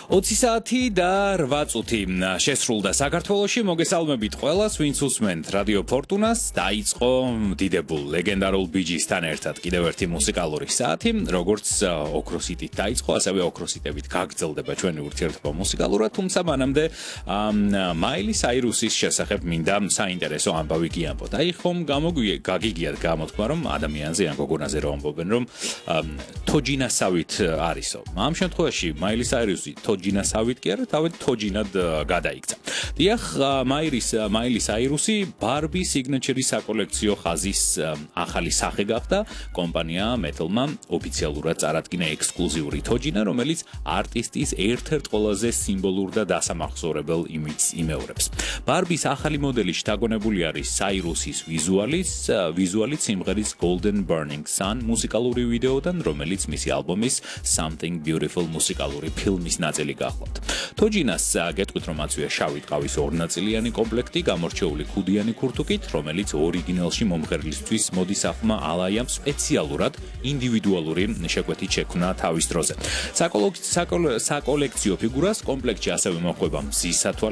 20 საათი და 8 წუთი შესრულდა საქართველოში. მოგესალმებით ყველას, ვინც უსმენთ რადიო ფორტუნას. დაიწყო დიდებულ ლეგენდარულ ბიჯისთან ერთად კიდევ ერთი მუსიკალური საათი, როგორც ოქროსიტით დაიწყო, ასევე ოქროსიტებით გაგრძელდება ჩვენი ურთიერთობა მუსიკალურად, თუმცა მანამდე მაილი საირუსის შესახებ მინდა საინტერესო ამბავი გიამბოთ. აი ხომ გაგიგიათ გამოთქმა, რომ ადამიანზე ან გოგონაზე რომ ამბობენ, რომ თოჯინასავით არისო. ამ შემთხვევაში მაილი საირუსი თოჯინასავით კი არა, თავად თოჯინად გადაიქცა. დიახ, მაილი საირუსი ბარბი სიგნეჩერის საკოლექციო ხაზის ახალი სახე გახდა. კომპანია Metal-მა ოფიციალურად წარადგინა ექსკლუზიური თოჯინა, რომელიც არტისტის ერთ-ერთ ყველაზე სიმბოლურ და დასამახსოვრებელ იმიჯს იმეორებს. ბარბის ახალი მოდელი შთაგონებული არის საირუსის ვიზუალით სიმღერის Golden Burning Sun მუსიკალური ვიდეოდან, რომელიც მისი ალბომის Something Beautiful მუსიკალური ფილმის ნაწილი გახლავთ. თოჯინას გეტყვით, რომ აწვია შავი ტყავის ორნაწილიანი კომპლექტი, გამორჩეული ქუდიანი ქურთუკით, რომელიც ორიგინალში მომღერლისთვის მოდის ახმა ალაიამ სპეციალურად ინდივიდუალური შეკვეთით შექმნა თავის დროზე. საკოლექციო ფიგურას კომპლექტში ასევე მოჰყვება მზის სათვალე